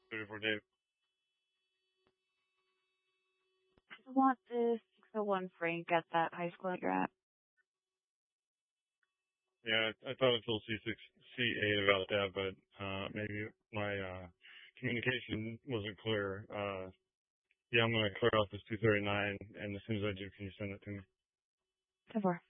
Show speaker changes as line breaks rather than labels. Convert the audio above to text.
34 Dave.
I want this 601 Frank at that high school you're at.
Yeah, I thought I told C8 about that, but maybe my communication wasn't clear. Yeah, I'm going to clear off this 239, and as soon as I do, can you send it to me?
10-4.